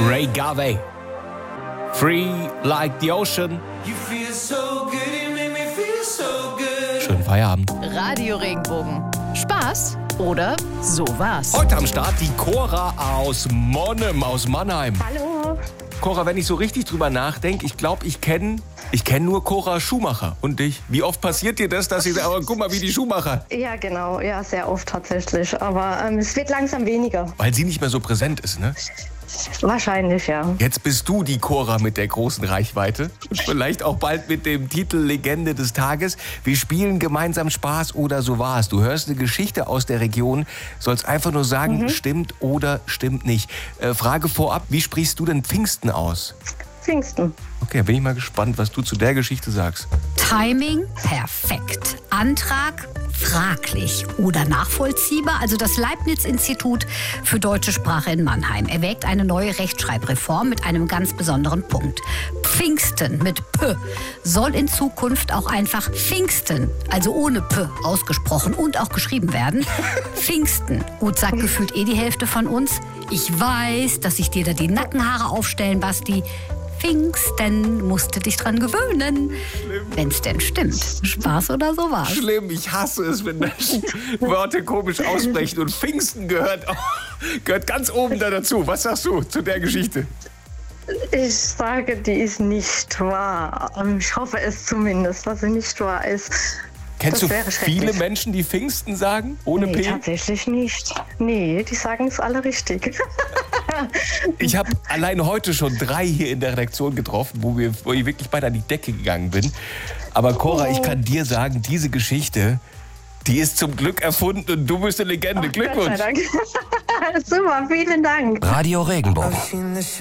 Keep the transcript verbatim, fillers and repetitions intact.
Ray Garvey. Free like the ocean. Schönen Feierabend. Radio Regenbogen. Spaß oder so war's. Heute am Start die Cora aus Monnem, aus Mannheim. Hallo. Cora, wenn ich so richtig drüber nachdenke, ich glaube, ich kenne ich kenn nur Cora Schumacher und dich. Wie oft passiert dir das, dass ich sage, aber guck mal, wie die Schumacher? Ja, genau. Ja, sehr oft tatsächlich. Aber ähm, es wird langsam weniger. Weil sie nicht mehr so präsent ist, ne? Wahrscheinlich, ja. Jetzt bist du die Cora mit der großen Reichweite. Und vielleicht auch bald mit dem Titel Legende des Tages. Wir spielen gemeinsam Spaß oder so war's. Du hörst eine Geschichte aus der Region, sollst einfach nur sagen, mhm. stimmt oder stimmt nicht. Äh, Frage vorab, wie sprichst du denn Pfingsten aus? Pfingsten. Okay, bin ich mal gespannt, was du zu der Geschichte sagst. Timing perfekt. Antrag fraglich oder nachvollziehbar. Also das Leibniz-Institut für deutsche Sprache in Mannheim erwägt eine neue Rechtschreibreform mit einem ganz besonderen Punkt. Pfingsten mit P soll in Zukunft auch einfach Pfingsten, also ohne P, ausgesprochen und auch geschrieben werden. Pfingsten. Gut, sagt gefühlt eh die Hälfte von uns. Ich weiß, dass sich dir da die Nackenhaare aufstellen, Basti. Pfingsten, musste dich dran gewöhnen. Wenn's denn stimmt. Spaß oder so war's. Schlimm, ich hasse es, wenn Menschen Worte komisch aussprechen. Und Pfingsten gehört, gehört ganz oben da dazu. Was sagst du zu der Geschichte? Ich sage, die ist nicht wahr. Ich hoffe es zumindest, dass sie nicht wahr ist. Kennst du viele Menschen, die Pfingsten sagen? Ohne nee, P? Tatsächlich nicht. Nee, die sagen es alle richtig. Ich habe allein heute schon drei hier in der Redaktion getroffen, wo, wir, wo ich wirklich beide an die Decke gegangen bin. Aber Cora, ich kann dir sagen, diese Geschichte, die ist zum Glück erfunden und du bist eine Legende. Ach, Glückwunsch. Gott sei Dank. Super, vielen Dank. Radio Regenbogen.